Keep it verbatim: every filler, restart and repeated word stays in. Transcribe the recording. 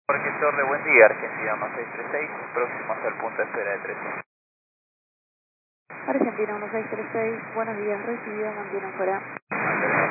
Porque Torre, buen día, Argentina uno seis tres seis, próximos al punto de espera de tres. Argentina uno seis tres seis, buenos días, recibido, mantienen fuera.